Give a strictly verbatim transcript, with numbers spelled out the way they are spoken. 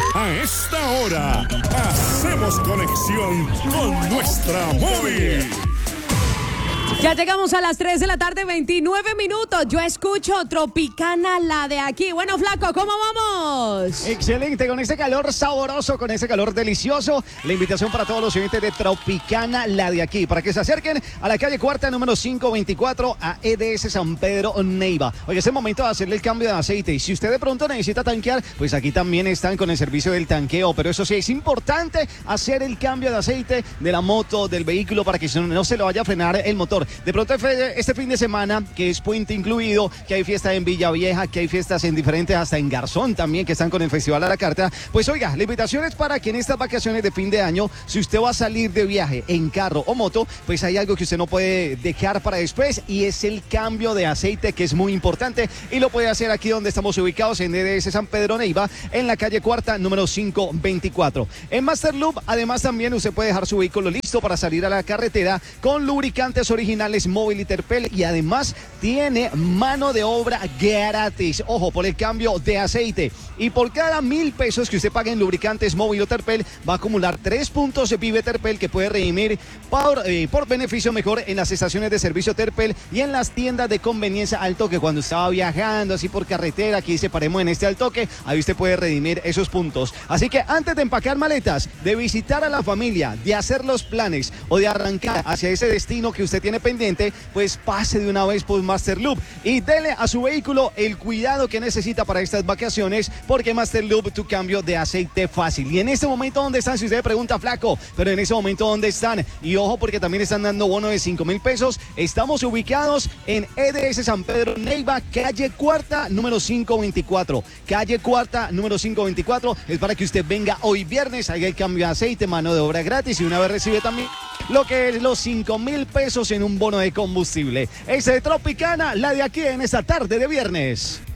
A esta hora, hacemos conexión con nuestra móvil. Ya llegamos a las tres de la tarde, veintinueve minutos. Yo escucho Tropicana, la de aquí. Bueno, Flaco, ¿cómo vamos? Excelente, con ese calor sabroso, con ese calor delicioso. La invitación para todos los oyentes de Tropicana, la de aquí, para que se acerquen a la calle Cuarta, número quinientos veinticuatro, a E D S San Pedro Neiva. Oye, es el momento de hacerle el cambio de aceite. Y si usted de pronto necesita tanquear, pues aquí también están con el servicio del tanqueo. Pero eso sí, es importante hacer el cambio de aceite de la moto, del vehículo, para que no se le vaya a frenar el motor. De pronto este fin de semana, que es puente incluido, que hay fiesta en Villavieja, que hay fiestas en diferentes, hasta en Garzón también, que están con el Festival a la Carta. Pues oiga, la invitación es para que en estas vacaciones de fin de año, si usted va a salir de viaje en carro o moto, pues hay algo que usted no puede dejar para después, y es el cambio de aceite, que es muy importante, y lo puede hacer aquí donde estamos ubicados, en E D S San Pedro Neiva, en la calle Cuarta, número quinientos veinticuatro. En Master Lube, además, también usted puede dejar su vehículo listo para salir a la carretera con lubricantes originales Móvil y Terpel, y además tiene mano de obra gratis. Ojo, por el cambio de aceite. Y por cada mil pesos que usted pague en lubricantes Móvil o Terpel, va a acumular tres puntos de Vive Terpel, que puede redimir por, eh, por beneficio mejor en las estaciones de servicio Terpel y en las tiendas de conveniencia al toque. Cuando estaba viajando así por carretera, aquí se paremos en este al toque, ahí usted puede redimir esos puntos. Así que antes de empacar maletas, de visitar a la familia, de hacer los planes o de arrancar hacia ese destino que usted tiene pendiente, pues pase de una vez por Master Lube y dele a su vehículo el cuidado que necesita para estas vacaciones, porque Master Lube, tu cambio de aceite fácil. Y en este momento, ¿dónde están? Si usted pregunta, Flaco, pero en ese momento, ¿dónde están? Y ojo, porque también están dando bono de cinco mil pesos. Estamos ubicados en E D S San Pedro Neiva, calle Cuarta, número quinientos veinticuatro. Calle Cuarta, número quinientos veinticuatro. Es para que usted venga hoy viernes, haga el cambio de aceite, mano de obra gratis, y una vez recibe también lo que es los cinco mil pesos en un bono de combustible. Ese de Tropicana, la de aquí en esta tarde de viernes.